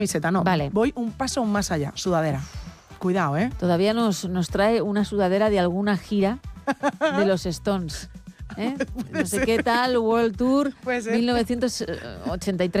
camiseta, no. Vale. Voy un paso más allá, sudadera. Cuidado, ¿eh? Todavía nos trae una sudadera de alguna gira de los Stones. No sé qué tal, World Tour 1983.